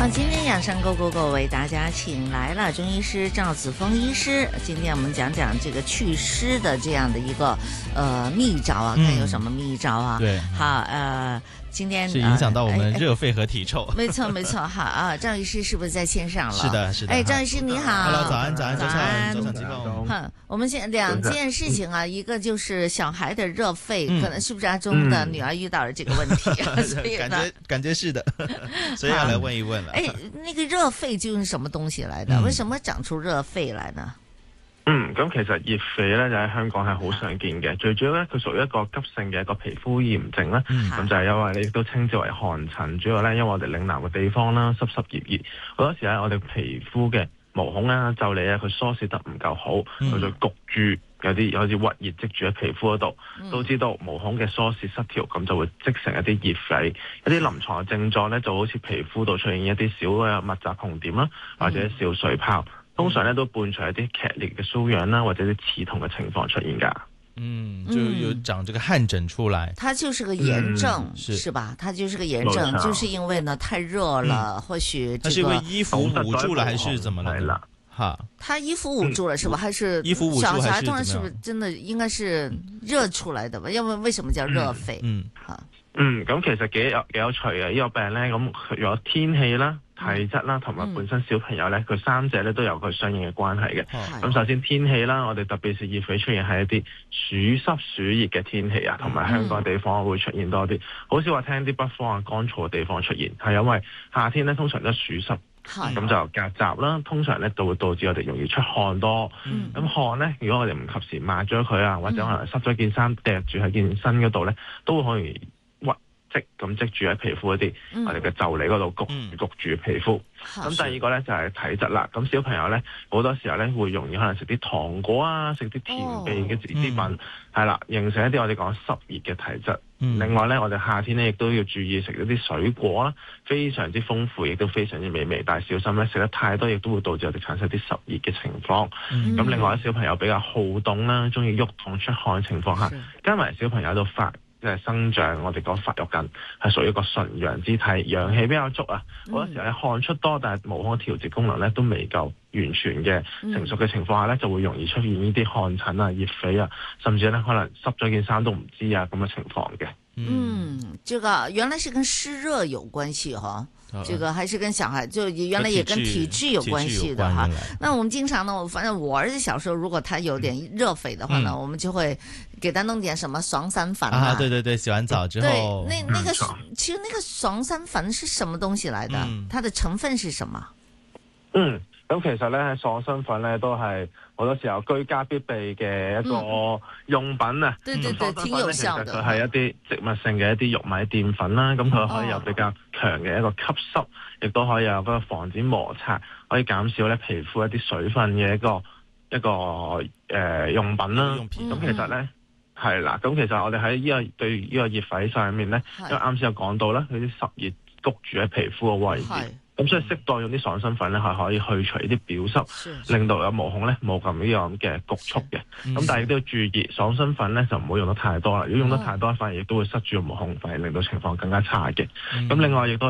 今天養生 Go Go Go 為大家請來了中醫師趙子峰醫師。今天我們講講這個祛濕的這樣的一個秘招啊，看有什麼秘招啊？ 對， 好今天是影響到我們熱肺和體臭。 沒錯沒錯，好啊，趙醫師是不是在線上了？ 是的，是的。 趙醫師你好。 Hello， 早安， 早安。 我們現兩件事情啊，一個就是小孩的熱肺，可能是不是阿中的女兒遇到了這個問題？所以感覺是的，所以要來問一問了。 那個熱肺究竟是什麼東西來的？為什麼長出熱肺來呢？ 咁其實熱肺咧就喺香港係好常見嘅，最主要咧佢屬於一個急性嘅一個皮膚炎症啦。咁就係因為你亦都稱之為汗疹，主要咧因為我哋嶺南嘅地方啦，濕濕熱熱，好多時咧我哋皮膚嘅毛孔啊、腠理啊，佢疏泄得唔夠好，佢就焗住有啲好似鬱熱積住喺皮膚嗰度。都知道毛孔嘅疏泄失調，咁就會積成一啲熱痱。一啲臨床嘅症狀咧就好似皮膚度出現一啲小嘅密集紅點啦，或者小水泡。通常咧都伴隨一啲劇烈嘅瘙癢啦，或者啲刺痛嘅情況出現噶。 就有長這個汗疹出來。 它就是個炎症，是吧？它就是個炎症，就是因為呢太熱了，或許它是因為衣服捂住了，還是怎麼了？哈， 他衣服捂住了是吧？還是衣服捂住？ 小孩通常是不是真的應該是熱出來的吧？因為什麼叫熱肺？ 咁其實幾有趣嘅呢個病咧，咁如果天氣啦、體質啦，同埋本身小朋友咧，佢三者咧都有佢相應嘅關係嘅。咁首先天氣啦，我哋特別是熱肺出現喺一啲暑濕暑熱嘅天氣啊，同埋香港地方會出現多啲。好少話聽啲北方啊乾燥嘅地方出現，係因為夏天咧通常都暑濕，咁就夾雜啦，通常咧就會導致我哋容易出汗多。咁汗咧，如果我哋唔及時抹咗佢啊，或者可能濕咗件衫掟住喺件身嗰度咧，都好容易咁積住喺皮膚嗰啲，我哋嘅腠理嗰度焗住皮膚。咁第二個咧就係體質啦。咁小朋友咧好多時候咧會容易可能食啲糖果啊，食啲甜味嘅啲品，係啦，形成一啲我哋講濕熱嘅體質。另外咧，我哋夏天咧亦都要注意食一啲水果啦，非常之豐富，亦都非常之美味。但係小心咧，食得太多亦都會導致我哋產生啲濕熱嘅情況。咁另外小朋友比較好動啦，中意喐動出汗嘅情況下，加埋小朋友都生長，我哋講發育緊，係屬於一個純陽之體，陽氣比較足啊。好多時候咧汗出多，但係毛孔調節功能咧都未夠完全嘅成熟嘅情況下咧，就會容易出現呢啲汗疹啊、熱痱啊，甚至咧可能濕咗件衫都唔知啊咁嘅情況嘅。 這個原來是跟濕熱有關係哈。這個還是跟小孩，就原來也跟體質有關係的哈。那我們經常呢，反正我兒子小時候，如果他有點熱痱的話呢，我們就會給他弄點什麼爽身粉啊。 對對對，洗完澡之後。 對，那個其實那個爽身粉是什麼東西來的？它的成分是什麼？ 咁其實咧，爽身粉咧都係好多時候居家必備嘅一個用品啊。 對對對，挺有效的。 其實佢係一啲植物性嘅一啲玉米澱粉啦，咁佢可以有比較強嘅一個吸濕，亦都可以有嗰個防止摩擦，可以減少咧皮膚一啲水分嘅一個用品啦。咁其實咧係啦，咁其實我哋喺對呢個熱痱上面咧，因為啱先有講到啦，佢啲濕熱谷住喺皮膚嘅位置。咁所以適當用啲爽身粉咧，係可以去除啲表濕，令到有毛孔咧冇咁呢樣嘅局促嘅。咁但係亦都要注意，爽身粉咧就唔好用得太多啦。如果用得太多，反而亦都會塞住個毛孔，反而令到情況更加差嘅。咁另外亦都